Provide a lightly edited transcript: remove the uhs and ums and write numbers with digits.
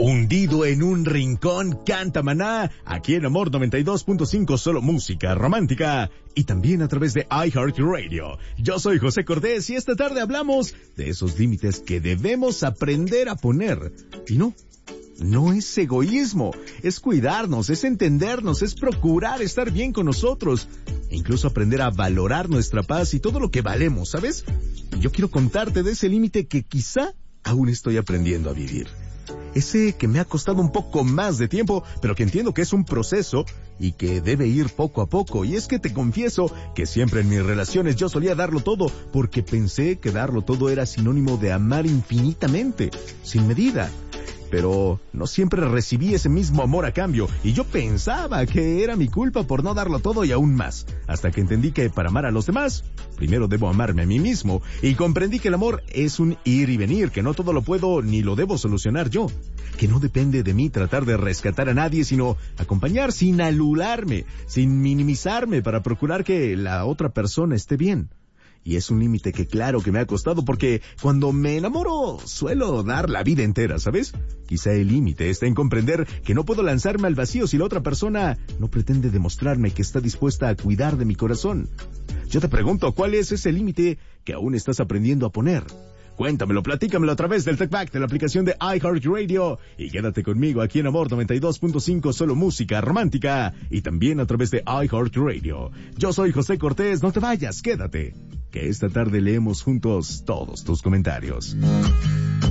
Hundido en un rincón, canta Maná, aquí en Amor 92.5, solo música romántica, y también a través de iHeartRadio. Yo soy José Cortés y esta tarde hablamos de esos límites que debemos aprender a poner. Y no es egoísmo, es cuidarnos, es entendernos, es procurar estar bien con nosotros, e incluso aprender a valorar nuestra paz y todo lo que valemos, ¿sabes? Yo quiero contarte de ese límite que quizá aún estoy aprendiendo a vivir. Ese que me ha costado un poco más de tiempo, pero que entiendo que es un proceso y que debe ir poco a poco. Y es que te confieso que siempre en mis relaciones yo solía darlo todo, porque pensé que darlo todo era sinónimo de amar infinitamente, sin medida. Pero no siempre recibí ese mismo amor a cambio, y yo pensaba que era mi culpa por no darlo todo y aún más, hasta que entendí que para amar a los demás, primero debo amarme a mí mismo, y comprendí que el amor es un ir y venir, que no todo lo puedo ni lo debo solucionar yo, que no depende de mí tratar de rescatar a nadie, sino acompañar sin anularme, sin minimizarme, para procurar que la otra persona esté bien. Y es un límite que claro que me ha costado, porque cuando me enamoro suelo dar la vida entera, ¿sabes? Quizá el límite está en comprender que no puedo lanzarme al vacío si la otra persona no pretende demostrarme que está dispuesta a cuidar de mi corazón. Yo te pregunto, ¿cuál es ese límite que aún estás aprendiendo a poner? Cuéntamelo, platícamelo a través del TalkBack de la aplicación de iHeartRadio, y quédate conmigo aquí en Amor 92.5, solo música romántica, y también a través de iHeartRadio. Yo soy José Cortés, no te vayas, quédate, que esta tarde leemos juntos todos tus comentarios.